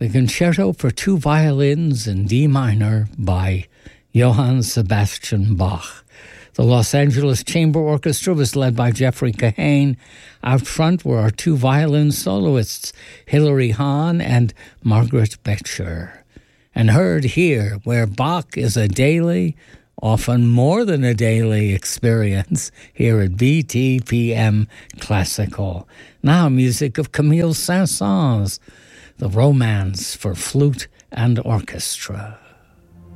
The Concerto for Two Violins in D minor by Johann Sebastian Bach. The Los Angeles Chamber Orchestra was led by Jeffrey Kahane. Out front were our two violin soloists, Hilary Hahn and Margaret Becher. And heard here, where Bach is a daily, often more than a daily experience here at BTPM Classical. Now music of Camille Saint-Saëns, the Romance for Flute and Orchestra.